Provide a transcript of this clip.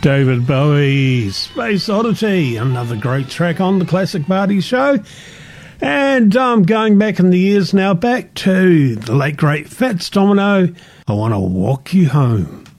David Bowie, Space Oddity, another great track on the Classic Party Show. And I'm going back in the years now, back to the late great Fats Domino. I Want to Walk You Home.